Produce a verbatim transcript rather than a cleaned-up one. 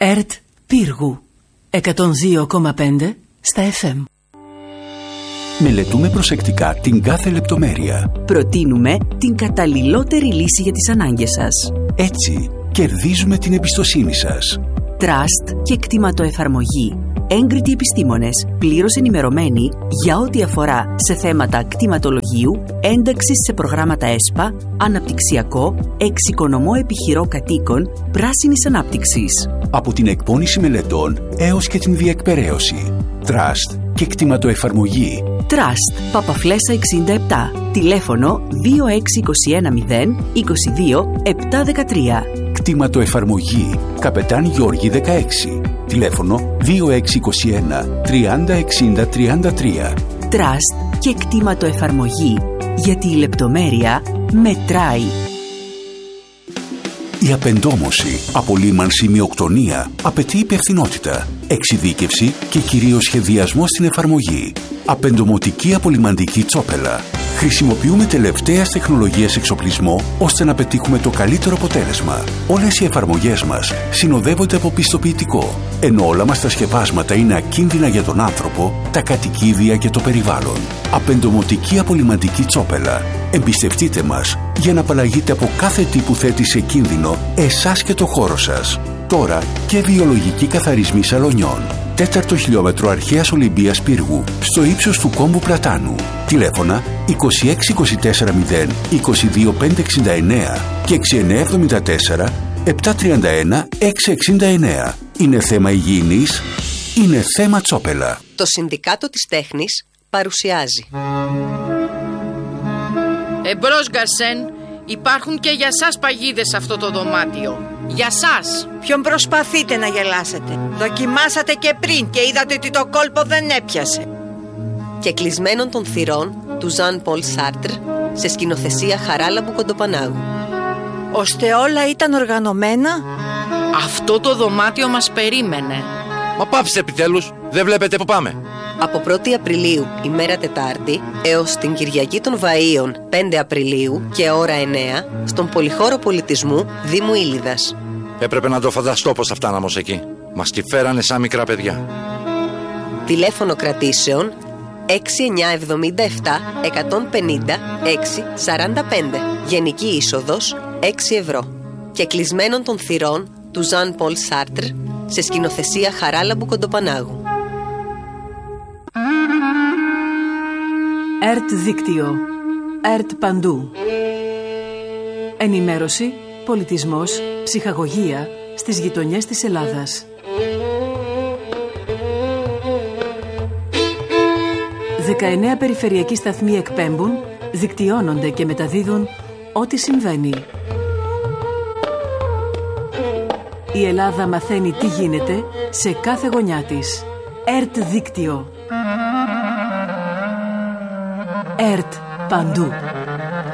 ΕΡΤ Πύργου εκατόν δύο κόμμα πέντε στα εφ εμ. Μελετούμε προσεκτικά την κάθε λεπτομέρεια. Προτείνουμε την καταλληλότερη λύση για τις ανάγκες σας. Έτσι, κερδίζουμε την εμπιστοσύνη σας. Trust και κτηματοεφαρμογή. Έγκριτοι επιστήμονες, πλήρως ενημερωμένοι για ό,τι αφορά σε θέματα κτηματολογίου, ένταξης σε προγράμματα ΕΣΠΑ, αναπτυξιακό, εξοικονομώ επιχειρώ κατοίκων, πράσινης ανάπτυξης. Από την εκπόνηση μελετών έως και την διεκπεραίωση. Trust και κτηματοεφαρμογή. Trust, Παπαφλέσσα εξήντα επτά. Τηλέφωνο δύο έξι δύο ένα μηδέν είκοσι δύο επτά δεκατρία. Κτηματοεφαρμογή. Καπετάν Γιώργη δεκαέξι. Τηλέφωνο δύο έξι δύο ένα τριάντα εξήντα τριάντα τρία. Trust και κτηματοεφαρμογή. Γιατί η λεπτομέρεια μετράει. Η απεντόμωση, απολύμανση, μειοκτονία απαιτεί υπευθυνότητα, εξειδίκευση και κυρίως σχεδιασμό στην εφαρμογή. Απεντομωτική απολυμαντική τσόπελα. Χρησιμοποιούμε τελευταίας τεχνολογίας εξοπλισμό ώστε να πετύχουμε το καλύτερο αποτέλεσμα. Όλες οι εφαρμογές μας συνοδεύονται από πιστοποιητικό, ενώ όλα μας τα σκευάσματα είναι ακίνδυνα για τον άνθρωπο, τα κατοικίδια και το περιβάλλον. Απεντομωτική απολυμαντική τσόπελα. Εμπιστευτείτε μας για να απαλλαγείτε από κάθε τι που θέτει σε κίνδυνο εσάς και το χώρο σας. Τώρα και βιολογική καθαρισμοί σαλονιών. Τέταρτο χιλιόμετρο αρχαίας Ολυμπίας Πύργου, στο ύψος του κόμβου Πλατάνου. Τηλέφωνα είκοσι έξι είκοσι τέσσερα μηδέν είκοσι δύο πεντακόσια εξήντα εννέα και έξι εννέα εβδομήντα τέσσερα επτακόσια τριάντα ένα εξακόσια εξήντα εννέα. Είναι θέμα υγιεινής, είναι θέμα τσόπελα. Το Συνδικάτο της Τέχνης παρουσιάζει. Εμπρός Γκαρσέν, υπάρχουν και για σας παγίδες σε αυτό το δωμάτιο. Για σας. Ποιον προσπαθείτε να γελάσετε? Δοκιμάσατε και πριν και είδατε ότι το κόλπο δεν έπιασε. Και κλεισμένων των θυρών του Ζαν Πολ Σάρτρ σε σκηνοθεσία Χαράλαμπου Κοντοπανάγου. Ώστε όλα ήταν οργανωμένα. Αυτό το δωμάτιο μας περίμενε. Μα πάψε επιτέλους, δεν βλέπετε που πάμε? Από πρώτη Απριλίου, ημέρα Τετάρτη, έως την Κυριακή των Βαΐων, πέντε Απριλίου και ώρα εννέα, στον Πολυχώρο Πολιτισμού Δήμου Ήλιδας. Έπρεπε να το φανταστώ πως θα φτάναμε ως εκεί. Μας τη φέρανε σαν μικρά παιδιά. Τηλέφωνο κρατήσεων έξι εννιά εβδομήντα επτά εκατόν πενήντα έξι σαράντα πέντε. Γενική είσοδος έξι ευρώ. Και κλεισμένων των θυρών του Ζαν Πολ Σάρτρ σε σκηνοθεσία Χαράλαμπου Κοντοπανάγου. ΕΡΤ Δίκτυο. ΕΡΤ Παντού. Ενημέρωση, πολιτισμός, ψυχαγωγία στις γειτονιές της Ελλάδας. δεκαεννέα περιφερειακοί σταθμοί εκπέμπουν, δικτυώνονται και μεταδίδουν ό,τι συμβαίνει. Η Ελλάδα μαθαίνει τι γίνεται σε κάθε γωνιά της. ΕΡΤ Δίκτυο. ΕΡΤ Παντού.